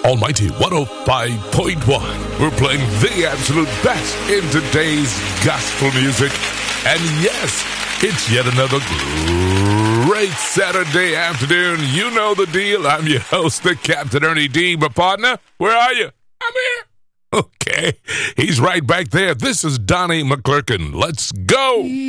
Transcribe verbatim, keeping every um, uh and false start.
Almighty one oh five point one. We're playing the absolute best in today's gospel music. And yes, it's yet another great Saturday afternoon. You know the deal. I'm your host, the Captain Ernie D. My partner, where are you? I'm here. Okay, he's right back there. This is Donnie McClurkin. Let's go.